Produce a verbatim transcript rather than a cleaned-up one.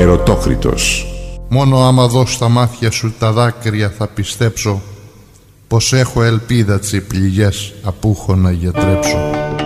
Ερωτόκριτος. Μόνο άμα δω στα μάτια σου τα δάκρυα θα πιστέψω πως έχω ελπίδα τις πληγές απούχω να γιατρέψω.